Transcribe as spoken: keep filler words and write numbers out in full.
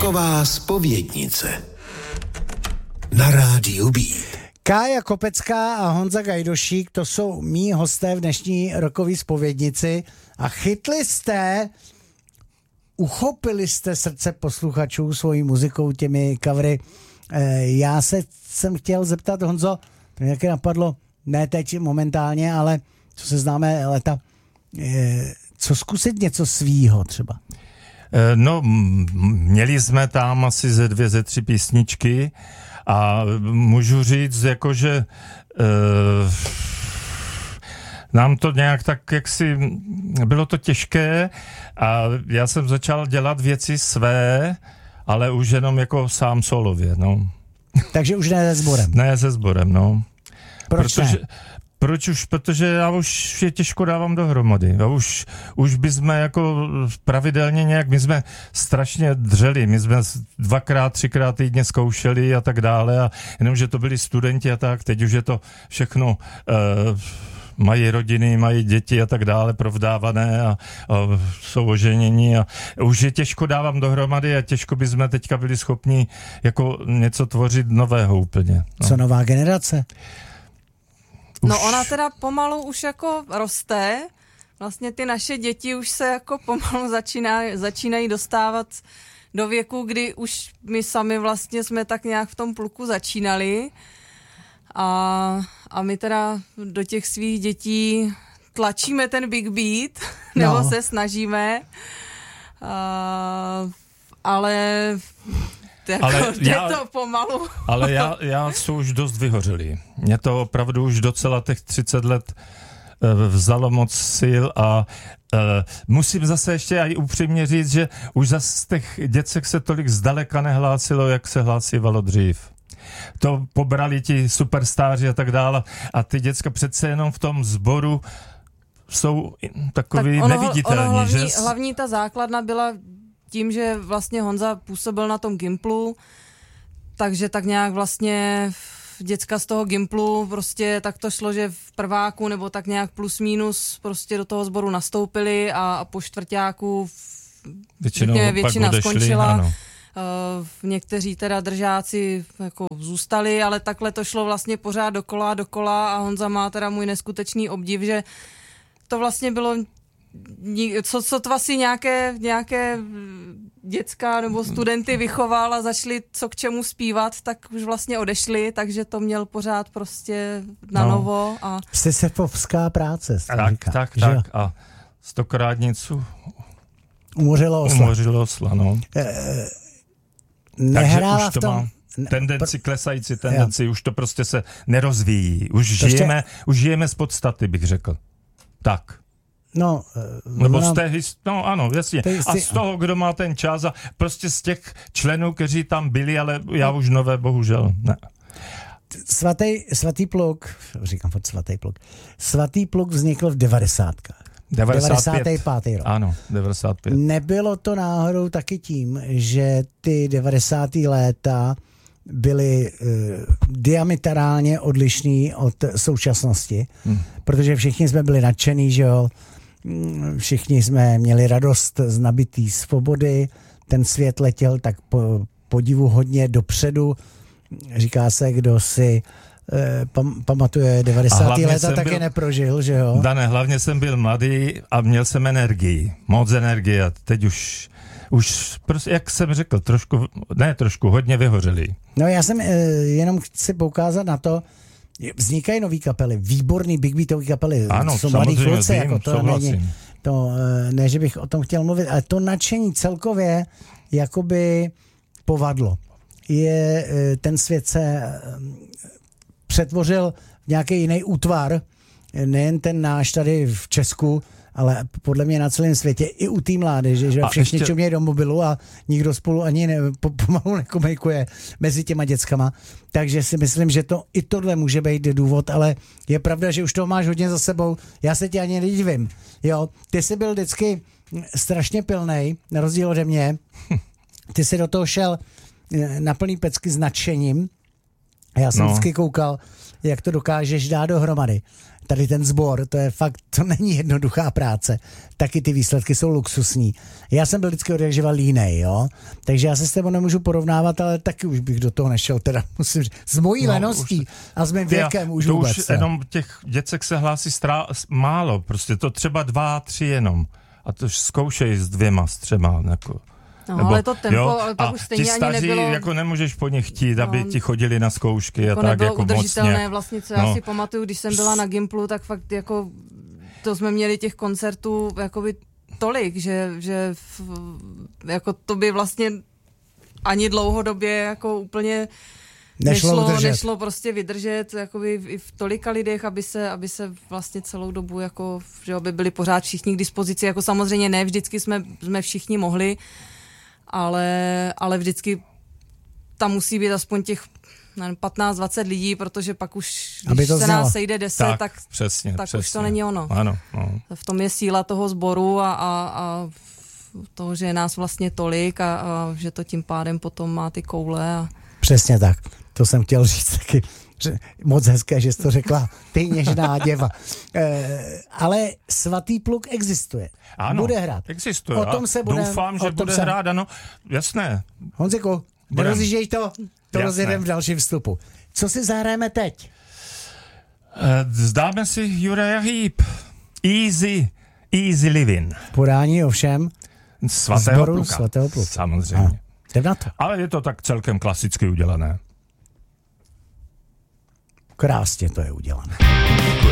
Rocková zpovědnice na rádiu Beat. Kája Kopecká a Honza Gajdošík, to jsou mí hosté v dnešní rockové zpovědnici a chytli jste, uchopili jste srdce posluchačů svojí muzikou, těmi covery. E, já se jsem chtěl zeptat, Honzo, to nějaké napadlo, ne teď momentálně, ale co se známe leta, e, co zkusit něco svýho třeba? No, měli jsme tam asi ze dvě, ze tři písničky a můžu říct, jakože uh, nám to nějak tak, jaksi, bylo to těžké a já jsem začal dělat věci své, ale už jenom jako sám solově, no. Takže už ne se sborem. Ne se sborem, no. Proč Protože, ne? Proč už? Protože já už je těžko dávám dohromady. Já už, už bychom jako pravidelně nějak, my jsme strašně dřeli, my jsme dvakrát, třikrát týdně zkoušeli a tak dále a jenomže to byli studenti a tak, teď už je to všechno, uh, mají rodiny, mají děti a tak dále provdávané a, a jsou oženění a už je těžko dávám dohromady a těžko bychom teďka byli schopni jako něco tvořit nového úplně. No. Co nová generace? No ona teda pomalu už jako roste, vlastně ty naše děti už se jako pomalu začíná, začínají dostávat do věku, kdy už my sami vlastně jsme tak nějak v tom pluku začínali a, a my teda do těch svých dětí tlačíme ten big beat, nebo no. se snažíme, a, ale... Jako, ale já, to pomalu. Ale já, já jsem už dost vyhořelý. Mě to opravdu už docela těch třicet let uh, vzalo moc sil a uh, musím zase ještě aj upřímně říct, že už zase z těch děcek se tolik zdaleka nehlásilo, jak se hlásívalo dřív. To pobrali ti superstáři a tak dále a ty děcka přece jenom v tom sboru jsou takový tak ono, neviditelní. Ono hlavní, že? hlavní ta základna byla tím, že vlastně Honza působil na tom Gimplu, takže tak nějak vlastně děcka z toho Gimplu prostě tak to šlo, že v prváku nebo tak nějak plus minus prostě do toho sboru nastoupili a, a po čtvrťáku Většinou většina odešli, skončila. Ano. Uh, někteří teda držáci jako zůstali, ale takhle to šlo vlastně pořád dokola, dokola a Honza má teda můj neskutečný obdiv, že to vlastně bylo co, co to asi nějaké, nějaké děcka nebo studenty vychoval a začali co k čemu zpívat, tak už vlastně odešli, takže to měl pořád prostě na no. novo. A... Sisyfovská práce. Tak, říká, tak, tak. A stokrát něco umořilo osla. Umořilo osla, no. E, nehrála v tom... Tendenci, klesající tendenci, jo. Už to prostě se nerozvíjí. Už žijeme, ještě... už žijeme z podstaty, bych řekl. Tak. No, nebo ona... z té, no ano, jasně. Jsi... A z toho, kdo má ten čas a prostě z těch členů, kteří tam byli, ale já už nové, bohužel, ne. Svatý, svatý pluk, říkám furt svatý pluk, svatý pluk vznikl v devadesátkách. devadesát pět pátý rok. Ano, devadesát pět. Nebylo to náhodou taky tím, že ty devadesátá léta byly uh, diametrálně odlišný od současnosti, hmm. protože všichni jsme byli nadšený, že jo, všichni jsme měli radost z nabitý svobody, ten svět letěl tak po, podivu hodně dopředu, říká se, kdo si eh, pam, pamatuje devadesátá léta, taky byl, neprožil, že jo. Dane, hlavně jsem byl mladý a měl jsem energii, moc energie a teď už Už, prostě, jak jsem řekl, trošku, ne trošku, hodně vyhořelý. No já jsem e, jenom chci poukázat na to, vznikají nový kapely, výborný big beatový kapely, ano, jsou mladý kluci, vím, jako to není, to, ne, že bych o tom chtěl mluvit, ale to nadšení celkově jakoby povadlo. Je, ten svět se přetvořil v nějaký jiný útvar, nejen ten náš tady v Česku, ale podle mě na celém světě i u té mládeže, že všichni ještě... čumějí do mobilu a nikdo spolu ani ne, po, pomalu nekomunikuje mezi těma dětskama. Takže si myslím, že to i tohle může být důvod, ale je pravda, že už toho máš hodně za sebou. Já se tě ani nedivím. Jo, ty jsi byl vždycky strašně pilnej, na rozdíl ode mě. Ty jsi do toho šel na plný pecky s nadšením. Já jsem no. vždycky koukal, jak to dokážeš dát dohromady. tady ten sbor, to je fakt, to není jednoduchá práce. Taky ty výsledky jsou luxusní. Já jsem byl vždycky odjakživa línej, jo, takže já se s tebou nemůžu porovnávat, ale taky už bych do toho nešel, teda musím říct, s mojí no, leností už, a s mým věkem už to vůbec. Už jenom těch děcek se hlásí strá, málo, prostě to třeba dva, tři jenom. A to zkoušej s dvěma, s třema, jako. No, nebo, ale to tempo, jo, ale pak už stejně ti staří, ani nebylo... jako nemůžeš po nich chtít, aby no, ti chodili na zkoušky jako a tak nebylo jako udržitelné mocně. vlastně, co no. já si pamatuju, když jsem byla na Gimplu, tak fakt jako to jsme měli těch koncertů jakoby tolik, že, že jako to by vlastně ani dlouhodobě jako úplně nešlo, nešlo, nešlo prostě vydržet jakoby i v tolika lidech, aby se, aby se vlastně celou dobu jako, že aby byli pořád všichni k dispozici, jako samozřejmě ne vždycky jsme, jsme všichni mohli, ale, ale vždycky tam musí být aspoň těch patnáct dvacet lidí, protože pak už, když se nás sejde deset, tak, tak, přesně, tak přesně. už to není ono. Ano, no. V tom je síla toho sboru a, a, a toho, že je nás vlastně tolik a, a že to tím pádem potom má ty koule. A... Přesně tak, to jsem chtěl říct taky. Moc hezké, že jsi to řekla, ty něžná děva. E, ale Svatý pluk existuje. Ano, bude hrát. Existuje. O tom se bude, doufám, že bude se... hrát, ano. Jasné. Honziku, nerozjížděj to, to rozjedeme v dalším vstupu. Co si zahrajeme teď? E, zdáme si Uriah Heep. Easy, easy living. V podání ovšem Svatého pluka. Svatého pluka. Samozřejmě. Jdem na to. Ale je to tak celkem klasicky udělané. Krásně to je udělané. Děkuji.